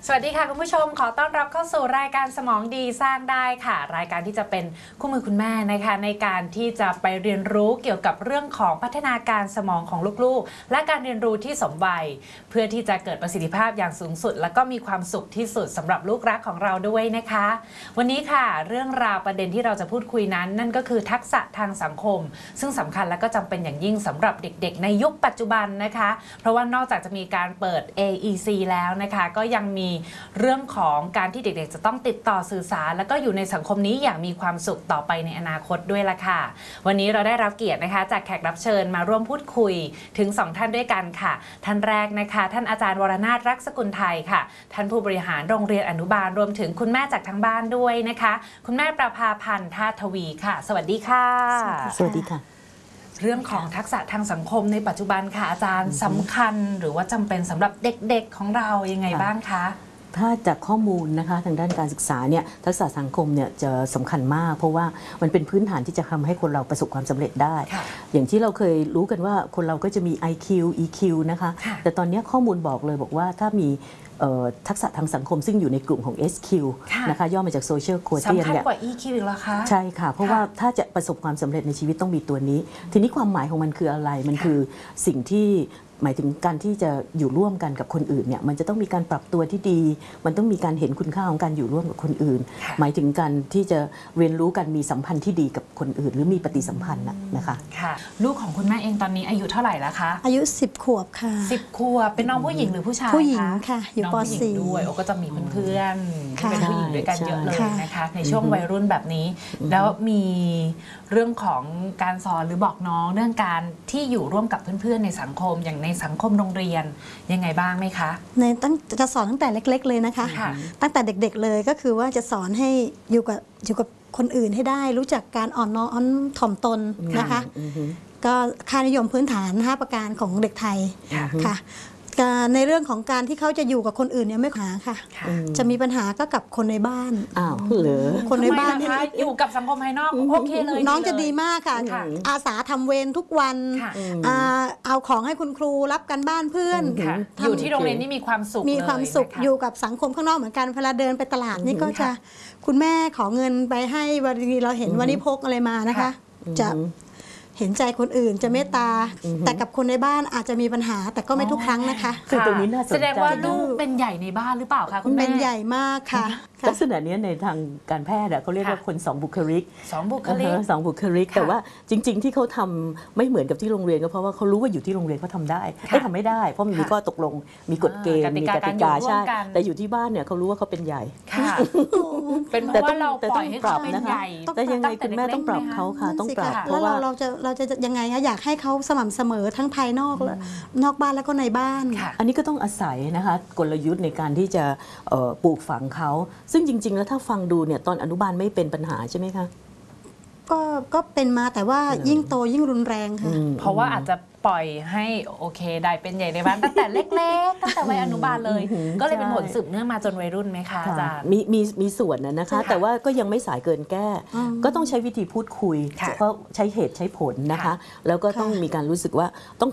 สวัสดีค่ะคุณผู้ชมขอต้อนรับเข้าสู่รายการสมองดีสร้างได้ค่ะรายการที่จะเป็นคู่มือคุณแม่นะคะในการที่จะไปเรียนรู้เกี่ยวกับเรื่องของพัฒนาการสมองของลูกๆและการเรียนรู้ที่สมวัยเพื่อที่จะเกิดประสิทธิภาพอย่างสูงสุดและก็มีความสุขที่สุดสำหรับลูกรักของเราด้วยนะคะวันนี้ค่ะเรื่องราวประเด็นที่เราจะพูดคุยนั้นนั่นก็คือทักษะทางสังคมซึ่งสำคัญและก็จำเป็นอย่างยิ่งสำหรับเด็กๆในยุคปัจจุบันนะคะเพราะว่านอกจากจะมีการเปิด AEC แล้วนะคะก็ยังมีเรื่องของการที่เด็กๆจะต้องติดต่อสื่อสารแล้วก็อยู่ในสังคมนี้อย่างมีความสุขต่อไปในอนาคตด้วยล่ะค่ะวันนี้เราได้รับเกียรตินะคะจากแขกรับเชิญมาร่วมพูดคุยถึง2ท่านด้วยกันค่ะท่านแรกนะคะท่านอาจารย์วรนาถรักษกุลไทยค่ะท่านผู้บริหารโรงเรียนอนุบาลรวมถึงคุณแม่จากทางบ้านด้วยนะคะคุณแม่ประภาพันธ์ธาตุทวีค่ะสวัสดีค่ะสวัสดีค่ะเรื่องของทักษะทางสังคมในปัจจุบันค่ะอาจารย์สำคัญหรือว่าจำเป็นสำหรับเด็กๆของเรายังไงบ้างคะถ้าจากข้อมูลนะคะทางด้านการศึกษาเนี่ยทักษะสังคมเนี่ยจะสำคัญมากเพราะว่ามันเป็นพื้นฐานที่จะทำให้คนเราประสบความสำเร็จได้อย่างที่เราเคยรู้กันว่าคนเราก็จะมี IQ EQ นะคะแต่ตอนนี้ข้อมูลบอกเลยบอกว่าถ้ามีทักษะทางสังคมซึ่งอยู่ในกลุ่มของ SQ นะคะย่อมาจาก Social Quotient เนี่ยสำคัญกว่า EQ อีกเหรอคะใช่ค่ะเพราะว่าถ้าจะประสบความสำเร็จในชีวิตต้องมีตัวนี้ทีนี้ความหมายของมันคืออะไรมันคือสิ่งที่หมายถึงการที่จะอยู่ร่วมกันกับคนอื่นเนี่ยมันจะต้องมีการปรับตัวที่ดีมันต้องมีการเห็นคุณค่าของการอยู่ร่วมกับคนอื่นหมายถึงการที่จะเรียนรู้กันมีสัมพันธ์ที่ดีกับคนอื่นหรือมีปฏิสัมพันธ์นะคะค่ะลูกของคุณแม่เองตอนนี้อายุเท่าไหร่แล้วคะอายุ10 ขวบค่ะ 10 ขวบเป็นน้องผู้หญิงหรือผู้ชายผู้หญิงค่ะอยู่ป .4 ด้วยก็จะมีเพื่อนๆที่เป็นผู้หญิงด้วยกันเยอะเลยนะคะในช่วงวัยรุ่นแบบนี้แล้วมีเรื่องของการสอนหรือบอกน้องเรื่องการที่อยู่ร่วมกับเพื่อนๆในสังคมอย่างในสังคมโรงเรียนยังไงบ้างไหมคะจะสอนตั้งแต่เล็กๆเลยนะคะตั้งแต่เด็กๆเลยก็คือว่าจะสอนให้อยู่กับคนอื่นให้ได้รู้จักการอ่อนน้อมถ่อมตนนะคะก็ค่านิยมพื้นฐาน5ประการของเด็กไทยค่ะในเรื่องของการที่เขาจะอยู่กับคนอื่นเนี่ยไม่หาค่ะจะมีปัญหาก็กับคนในบ้านเหรอคนในบ้านอยู่กับสังคมภายนอกโอเคเลยน้องจะดีมากค่ะอาสาทำเวรทุกวันเอาของให้คุณครูรับกันบ้านเพื่อนอยู่ที่โรงเรียนนี่มีความสุขอยู่กับสังคมข้างนอกเหมือนกันเวลาเดินไปตลาดนี่ก็จะคุณแม่ขอเงินไปให้วันนี้เราเห็นวันนี้พกอะไรมานะคะจะเห็นใจคนอื่นจะเมตตาแต่กับคนในบ้านอาจจะมีปัญหาแต่ก็ไม่ทุกครั้งนะคะคือตรงนี้น่าสนใจแสดงว่าลูกเป็นใหญ่ในบ้านหรือเปล่าคะคุณแม่เป็นใหญ่มากค่ะลักษณะนี้ในทางการแพทย์เขาเรียกว่าคน2 บุคลิก 2 บุคลิก 2 บุคลิกแต่ว่าจริงๆที่เขาทำไม่เหมือนกับที่โรงเรียนก็เพราะว่าเขารู้ว่าอยู่ที่โรงเรียนเขาทำได้ไม่ทำไม่ได้เพราะมีข้อตกลงมีกฎเกณฑ์มีกติกาใช่แต่อยู่ที่บ้านเนี่ยเขารู้ว่าเขาเป็นใหญ่เป็นเพราะว่าเราปล่อยให้เขาเป็นใหญ่แต่ยังไงคุณแม่ต้องปรับเขาค่ะต้องปรับเพราะว่าเราจะยังไงคะอยากให้เขาสม่ำเสมอทั้งภายนอกและนอกบ้านแล้วก็ในบ้านอันนี้ก็ต้องอาศัยนะคะกลยุทธ์ในการที่จะปลูกฝังเขาซึ่งจริงๆแล้วถ้าฟังดูเนี่ยตอนอนุบาลไม่เป็นปัญหาใช่ไหมคะก็เป็นมาแต่ว่ายิ่งโตยิ่งรุนแรงค่ะเพราะว่าอาจจะปล่อยให้โอเคได้เป็นใหญ่ในบ้านตั้งแต่เล็กๆตั้งแต่วัยอนุบาลเลยก็เลยเป็นผลสืบเนื่องมาจนวัยรุ่นไหมคะอาจารย์มีส่วนนะคะแต่ว่าก็ยังไม่สายเกินแก้ก็ต้องใช้วิธีพูดคุยเพราะใช้เหตุใช้ผลนะคะแล้วก็ต้องมีการรู้สึกว่าต้อง